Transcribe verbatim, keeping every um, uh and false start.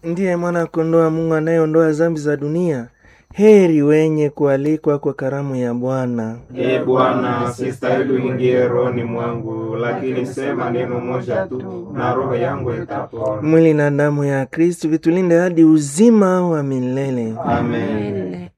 ndiye mwana kondoo wa Mungu anayeondoa dhambi za dunia. Heri wenye kualikwa kwa karamu ya Bwana. E Bwana, sistahili uingie rohoni mwangu, lakini sema neno moja tu na roho yangu itapona. Mwili na damu ya Kristo vitulinde hadi uzima wa milele. Amen.